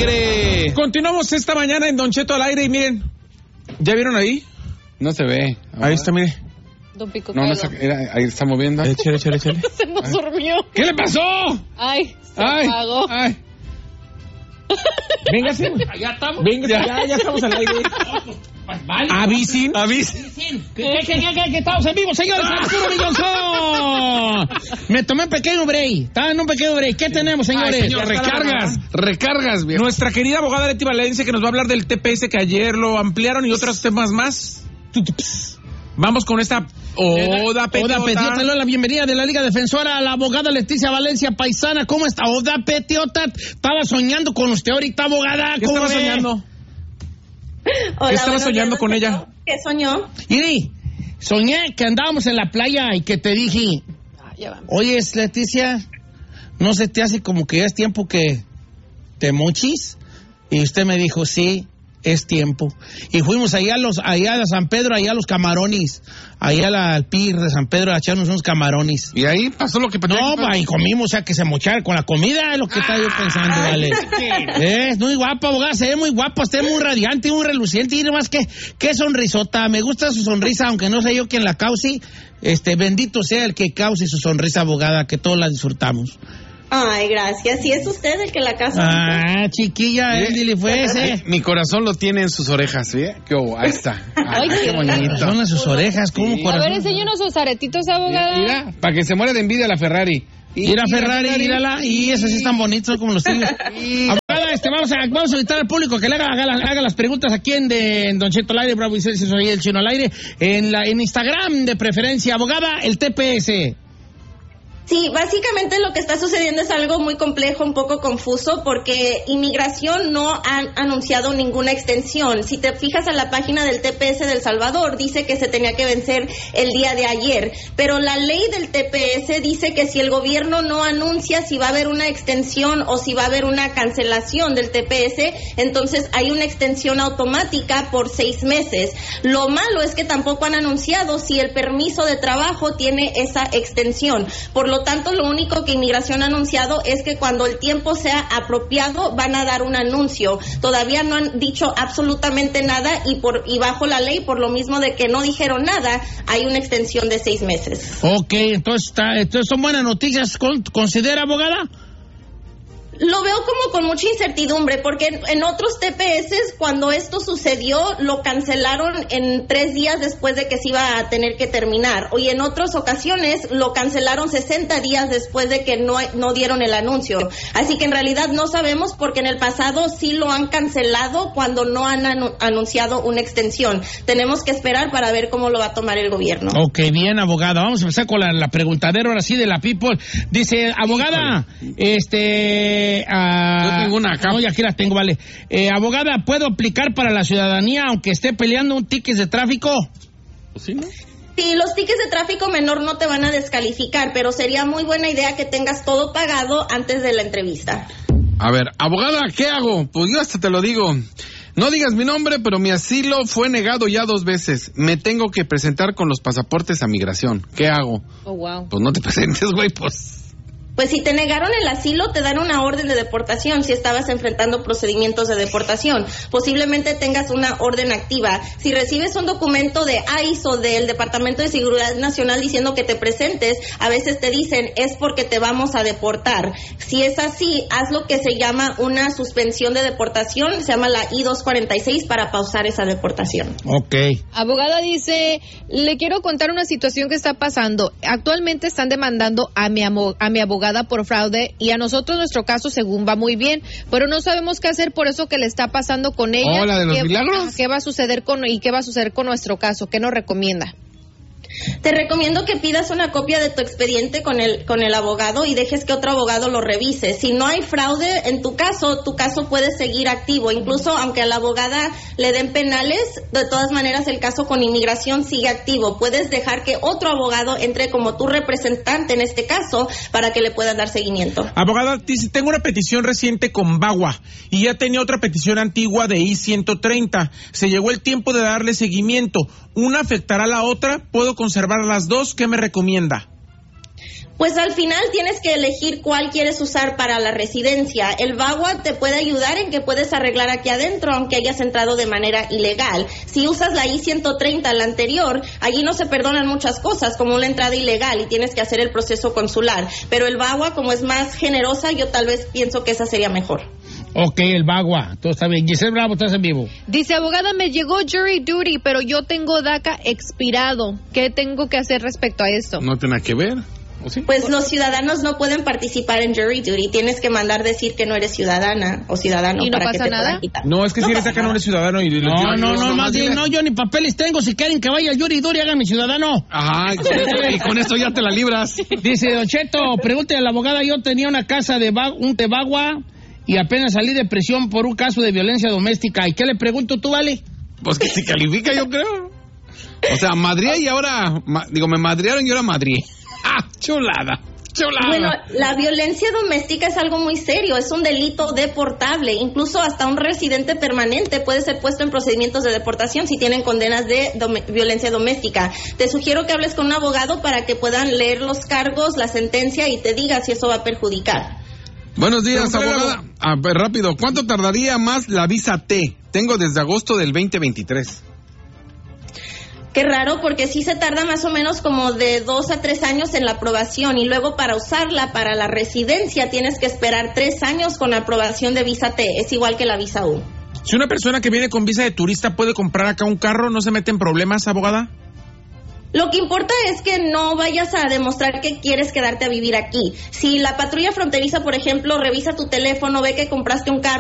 aire. Continuamos esta mañana en Don Cheto al aire y miren, ¿ya vieron ahí? No se ve. Ahí está, mire. Don Pico No, ahí está moviendo. Échale. Se nos durmió. ¿Qué le pasó? Ay, se apagó. Ay. Véngase. Ya estamos. Venga, ya estamos al aire. Vale. Avisen. Que estamos en vivo, señores. Arturo Millonzón. Me tomé un pequeño break. Estaba en un pequeño break. ¿Qué tenemos, señores? Ay, señor, recargas, viejo. Nuestra querida abogada Leti Valencia, que nos va a hablar del TPS que ayer lo ampliaron y otros temas más. Vamos con esta Oda Petiota. Oda Petiota, le doy la bienvenida de la Liga Defensora a la abogada Leticia Valencia, paisana. ¿Cómo está, Oda Petiota? Estaba soñando con usted ahorita, abogada. ¿Qué estaba soñando? Hola, ¿Qué estaba soñando con ella? ¿Qué soñó? Iri, soñé que andábamos en la playa y que te dije, oye, Leticia, ¿no se te hace como que ya es tiempo que te mochis? Y usted me dijo, sí, es tiempo. Y fuimos allá a San Pedro, allá a los camarones, allá al PIR de San Pedro a echarnos unos camarones. ¿Y ahí pasó lo que pasó? No, y comimos, o sea, que se mochara con la comida, es lo que estaba yo pensando, vale. Es muy guapa, abogada, se ve muy guapa, usted muy radiante, muy reluciente, y más que qué sonrisota, me gusta su sonrisa, aunque no sé yo quién la cause, bendito sea el que cause su sonrisa, abogada, que todos la disfrutamos. Ay, gracias. Si es usted el que la casa. Ah, chiquilla, dile fuese. Mi corazón lo tiene en sus orejas, ¿sí? Ahí está. Ay, qué bonito. Son en sus orejas, ¿cómo A corazón? ver, enséñanos sus aretitos, abogada. Mira, para que se muera de envidia la Ferrari. Mira Ferrari, mírala, y esos sí están bonitos como los tuyos. Abogada, vamos a invitar al público que le haga las preguntas aquí en Don Cheto al aire, Bravo y Celso, soy el Chino al aire, en Instagram de preferencia. Abogada, el TPS. Sí, básicamente lo que está sucediendo es algo muy complejo, un poco confuso, porque Inmigración no ha anunciado ninguna extensión. Si te fijas en la página del TPS de El Salvador, dice que se tenía que vencer el día de ayer, pero la ley del TPS dice que si el gobierno no anuncia si va a haber una extensión o si va a haber una cancelación del TPS, entonces hay una extensión automática por 6 meses. Lo malo es que tampoco han anunciado si el permiso de trabajo tiene esa extensión. Por lo tanto, lo único que Inmigración ha anunciado es que cuando el tiempo sea apropiado van a dar un anuncio. Todavía no han dicho absolutamente nada y bajo la ley, por lo mismo de que no dijeron nada, hay una extensión de 6 meses. Ok, entonces son buenas noticias, ¿considera, abogada? Lo veo como con mucha incertidumbre, porque en otros TPS, cuando esto sucedió, lo cancelaron en 3 días después de que se iba a tener que terminar. Y en otras ocasiones lo cancelaron 60 días después de que no dieron el anuncio. Así que en realidad no sabemos, porque en el pasado sí lo han cancelado cuando no han anunciado una extensión. Tenemos que esperar para ver cómo lo va a tomar el gobierno. Ok, bien, abogada. Vamos a empezar con la preguntadera ahora sí de la People. Dice, abogada, yo tengo una acá. No, ya aquí la tengo, vale. Abogada, ¿puedo aplicar para la ciudadanía aunque esté peleando un ticket de tráfico? Pues sí, ¿no? Sí, los tickets de tráfico menor no te van a descalificar, pero sería muy buena idea que tengas todo pagado antes de la entrevista. A ver, abogada, ¿qué hago? Pues yo hasta te lo digo. No digas mi nombre, pero mi asilo fue negado ya 2 veces. Me tengo que presentar con los pasaportes a migración. ¿Qué hago? Oh, wow. Pues no te presentes, güey, pues. Pues si te negaron el asilo, te dan una orden de deportación si estabas enfrentando procedimientos de deportación. Posiblemente tengas una orden activa. Si recibes un documento de ICE o del Departamento de Seguridad Nacional diciendo que te presentes, a veces te dicen, es porque te vamos a deportar. Si es así, haz lo que se llama una suspensión de deportación, se llama la I-246, para pausar esa deportación. Ok. Abogada dice, le quiero contar una situación que está pasando. Actualmente están demandando a mi abogada por fraude y a nosotros nuestro caso según va muy bien, pero no sabemos qué hacer por eso que le está pasando con ella. ¿La de los milagros? ¿Qué va a suceder con nuestro caso? ¿Qué nos recomienda? Te recomiendo que pidas una copia de tu expediente con el abogado y dejes que otro abogado lo revise. Si no hay fraude en tu caso puede seguir activo. Incluso aunque a la abogada le den penales, de todas maneras el caso con Inmigración sigue activo. Puedes dejar que otro abogado entre como tu representante en este caso para que le puedan dar seguimiento. Abogada, dice, tengo una petición reciente con VAWA y ya tenía otra petición antigua de I-130. Se llegó el tiempo de darle seguimiento. ¿Una afectará a la otra? ¿Puedo conservar las dos? ¿Qué me recomienda? Pues al final tienes que elegir cuál quieres usar para la residencia. El VAWA te puede ayudar en que puedes arreglar aquí adentro, aunque hayas entrado de manera ilegal. Si usas la I-130, la anterior, allí no se perdonan muchas cosas, como una entrada ilegal, y tienes que hacer el proceso consular. Pero el VAWA, como es más generosa, yo tal vez pienso que esa sería mejor. Ok, el VAWA, todo está bien. Giselle Bravo, estás en vivo. Dice, abogada, me llegó jury duty, pero yo tengo DACA expirado. ¿Qué tengo que hacer respecto a esto? No tiene nada que ver. ¿O sí? Pues los ciudadanos no pueden participar en jury duty. Tienes que mandar decir que no eres ciudadana o ciudadano. ¿Y no para pasa que te nada? puedan quitar. No, es que si eres acá no eres ciudadano. Y No, más bien, no, yo ni papeles tengo. Si quieren que vaya al jury duty, hagan mi ciudadano. Ajá, y con esto ya te la libras. Dice, Don Cheto, pregúntale a la abogada, yo tenía una casa de un VAWA y apenas salí de prisión por un caso de violencia doméstica. ¿Y qué le pregunto tú, vale? Pues que si califica, yo creo. O sea, madrié y ahora... me madrearon y ahora madrié. ¡Ah, chulada! Bueno, la violencia doméstica es algo muy serio, es un delito deportable, incluso hasta un residente permanente puede ser puesto en procedimientos de deportación si tienen condenas de violencia doméstica. Te sugiero que hables con un abogado para que puedan leer los cargos, la sentencia y te diga si eso va a perjudicar. Buenos días, abogada. Rápido, ¿cuánto tardaría más la visa T? Tengo desde agosto del 2023. Qué raro, porque sí se tarda más o menos como de 2 a 3 años en la aprobación, y luego para usarla para la residencia tienes que esperar 3 años con la aprobación de visa T. Es igual que la visa U. Si una persona que viene con visa de turista puede comprar acá un carro, ¿no se mete en problemas, abogada? Lo que importa es que no vayas a demostrar que quieres quedarte a vivir aquí. Si la patrulla fronteriza, por ejemplo, revisa tu teléfono, ve que compraste un carro